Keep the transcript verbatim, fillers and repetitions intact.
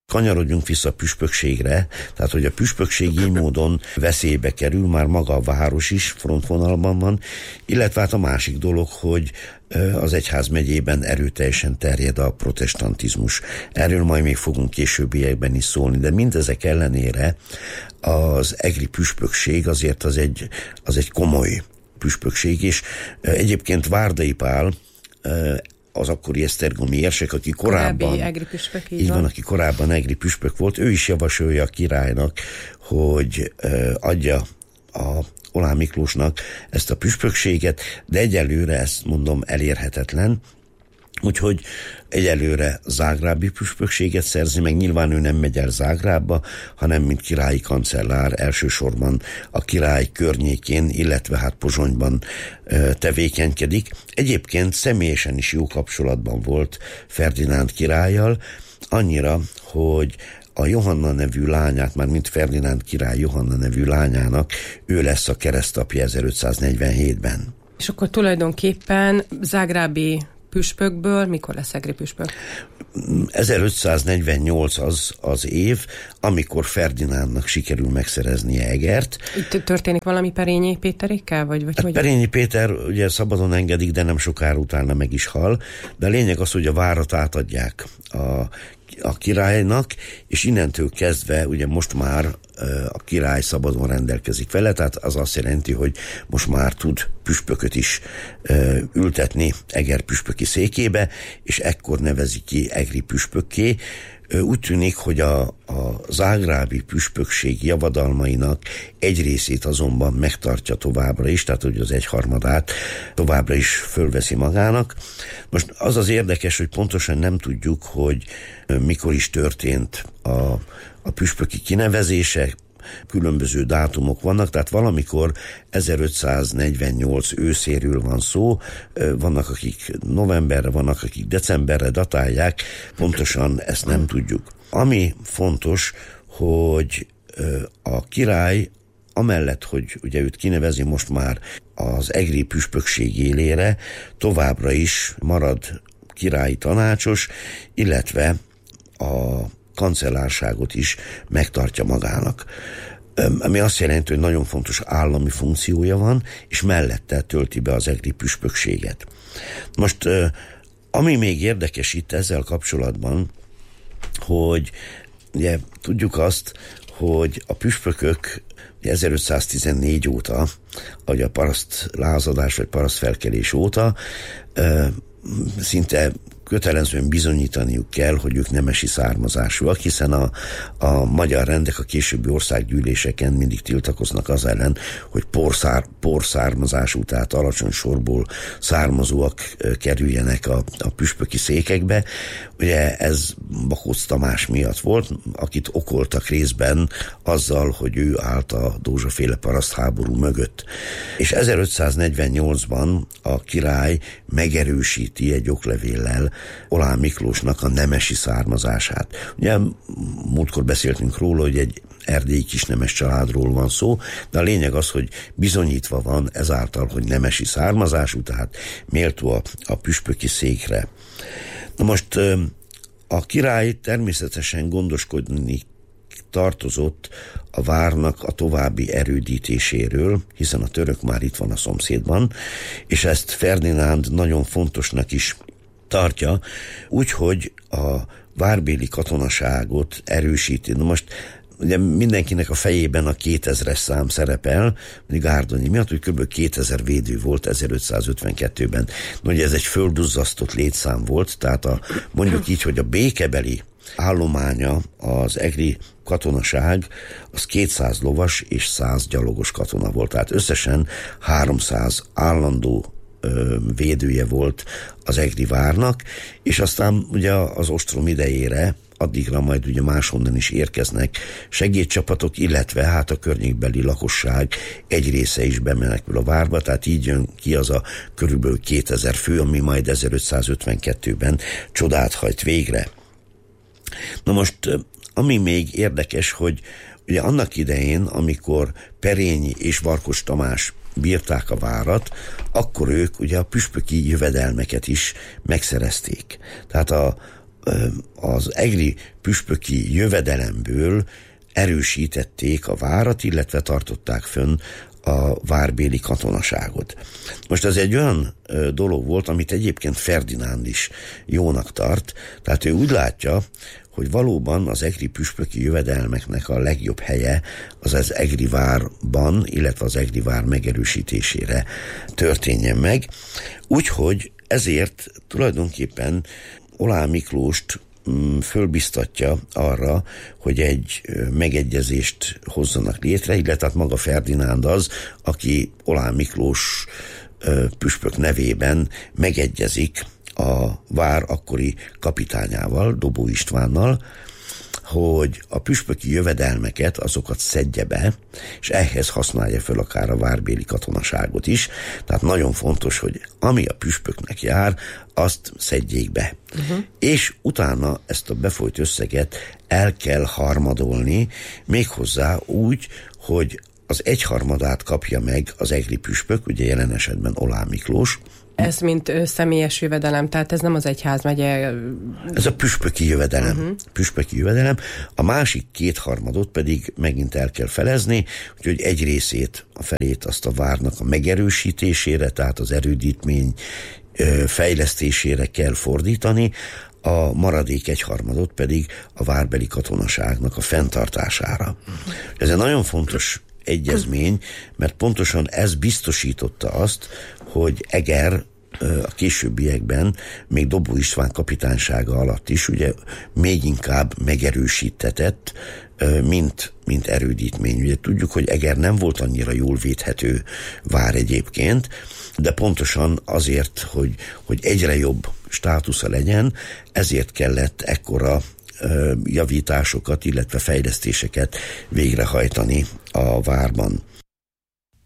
Kanyarodjunk vissza a püspökségre, tehát hogy a püspökség így módon veszélybe kerül, már maga a város is frontvonalban van, illetve hát a másik dolog, hogy az egyházmegyében erőteljesen terjed a protestantizmus. Erről majd még fogunk későbbiekben is szólni, de mindezek ellenére az egri püspökség azért az egy, az egy komoly püspökség, és egyébként Várdai Pál, az akkori esztergomi érsek, aki korábban egri püspök, így, így van, van, aki korábban egri püspök volt, ő is javasolja a királynak, hogy adja a Oláh Miklósnak ezt a püspökséget, de egyelőre ezt mondom elérhetetlen, úgyhogy egyelőre zágrábi püspökséget szerzi meg, nyilván ő nem megy el Zágrábba, hanem mint királyi kancellár elsősorban a király környékén, illetve hát Pozsonyban tevékenykedik. Egyébként személyesen is jó kapcsolatban volt Ferdinánd királlyal, annyira, hogy a Johanna nevű lányát, már mint Ferdinánd király Johanna nevű lányának ő lesz a keresztapja ezerötszáznegyvenhétben. És akkor tulajdonképpen zágrábi püspökből mikor lesz egri püspök? ezerötszáznegyvennyolc az az év, amikor Ferdinándnak sikerül megszereznie Egert. Itt történik valami Perényi Péterékkel? Vagy, vagy hát hogy? Perényi Péter ugye szabadon engedik, de nem sokára utána meg is hal, de a lényeg az, hogy a várat átadják a a királynak, és innentől kezdve ugye most már a király szabadon rendelkezik vele, tehát az azt jelenti, hogy most már tud püspököt is ültetni Eger püspöki székébe, és ekkor nevezi ki egri püspökké. Úgy tűnik, hogy a, a zágrábi püspökség javadalmainak egy részét azonban megtartja továbbra is, tehát hogy az egyharmadát továbbra is fölveszi magának. Most az az érdekes, hogy pontosan nem tudjuk, hogy mikor is történt a, a püspöki kinevezése, különböző dátumok vannak, tehát valamikor ezerötszáznegyvennyolc őszéről van szó, vannak akik novemberre, vannak akik decemberre datálják, pontosan ezt nem tudjuk. Ami fontos, hogy a király amellett, hogy ugye őt kinevezi most már az egri püspökség élére, továbbra is marad királyi tanácsos, illetve a kancellárságot is megtartja magának. Ami azt jelenti, hogy nagyon fontos állami funkciója van, és mellette tölti be az egri püspökséget. Most, ami még érdekes itt ezzel kapcsolatban, hogy ugye tudjuk azt, hogy a püspökök ezerötszáztizennégy óta, vagy a paraszt lázadás, vagy paraszt felkelés óta szinte kötelezően bizonyítaniuk kell, hogy ők nemesi származásúak, hiszen a, a magyar rendek a későbbi országgyűléseken mindig tiltakoznak az ellen, hogy porszár, porszármazású, tehát alacsony sorból származóak kerüljenek a, a püspöki székekbe. Ugye ez Bakóc Tamás miatt volt, akit okoltak részben azzal, hogy ő állt a Dózsa-féle parasztháború mögött. És ezerötszáznegyvennyolcban a király megerősíti egy oklevéllel Oláh Miklósnak a nemesi származását. Ugye múltkor beszéltünk róla, hogy egy erdélyi kisnemes családról van szó, de a lényeg az, hogy bizonyítva van ezáltal, hogy nemesi származású, tehát méltó a, a püspöki székre. Na most a király természetesen gondoskodni tartozott a várnak a további erődítéséről, hiszen a török már itt van a szomszédban, és ezt Ferdinánd nagyon fontosnak is tartja, úgyhogy a várbéli katonaságot erősíti. Na most ugye mindenkinek a fejében a kétezres szám szerepel, Gárdonyi miatt, hogy kb. kétezer védő volt ezerötszázötvenkettőben. Na, ugye ez egy földuzzasztott létszám volt, tehát a, mondjuk így, hogy a békebeli állománya az egri katonaság az kétszáz lovas és száz gyalogos katona volt, tehát összesen háromszáz állandó ö, védője volt az egri várnak, és aztán ugye az ostrom idejére addigra majd ugye máshonnan is érkeznek segédcsapatok, illetve hát a környékbeli lakosság egy része is bemenekül a várba, tehát így jön ki az a körülbelül kétezer fő, ami majd ezerötszázötvenkettőben csodát hajt végre. Na most, ami még érdekes, hogy ugye annak idején, amikor Perényi és Varkos Tamás bírták a várat, akkor ők ugye a püspöki jövedelmeket is megszerezték. Tehát a az egri püspöki jövedelemből erősítették a várat, illetve tartották fönn a várbéli katonaságot. Most ez egy olyan ö, dolog volt, amit egyébként Ferdinánd is jónak tart, tehát ő úgy látja, hogy valóban az egri püspöki jövedelmeknek a legjobb helye az az egri várban, illetve az egri vár megerősítésére történjen meg. Úgyhogy ezért tulajdonképpen Oláh Miklóst fölbiztatja arra, hogy egy megegyezést hozzanak létre, illetve hát maga Ferdinánd az, aki Oláh Miklós püspök nevében megegyezik a vár akkori kapitányával, Dobó Istvánnal, hogy a püspöki jövedelmeket, azokat szedje be, és ehhez használja föl akár a várbéli katonaságot is. Tehát nagyon fontos, hogy ami a püspöknek jár, azt szedjék be. Uh-huh. És utána ezt a befolyt összeget el kell harmadolni, méghozzá úgy, hogy az egyharmadát kapja meg az egri püspök, ugye jelen esetben Oláh Miklós. Ez mint ö, személyes jövedelem, tehát ez nem az egyházmegye... Ez a püspöki jövedelem. Uh-huh. Püspöki jövedelem. A másik kétharmadot pedig megint el kell felezni, úgyhogy egy részét, a felét azt a várnak a megerősítésére, tehát az erődítmény ö, fejlesztésére kell fordítani, a maradék egyharmadot pedig a várbeli katonaságnak a fenntartására. Uh-huh. Ez egy nagyon fontos egyezmény, mert pontosan ez biztosította azt, hogy Eger a későbbiekben, még Dobó István kapitánysága alatt is, ugye még inkább megerősítetett, mint, mint erődítmény. Ugye tudjuk, hogy Eger nem volt annyira jól védhető vár egyébként, de pontosan azért, hogy, hogy egyre jobb státusza legyen, ezért kellett ekkora javításokat, illetve fejlesztéseket végrehajtani a várban.